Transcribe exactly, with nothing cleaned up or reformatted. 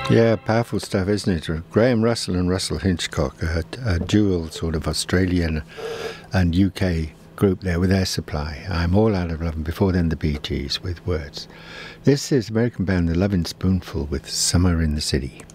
Yeah, powerful stuff, isn't it? Graham Russell and Russell Hitchcock, a, a dual sort of Australian and U K group there with Air Supply. I'm All Out of Love, and before then the Bee Gees with Words. This is American band The Lovin' Spoonful with Summer in the City.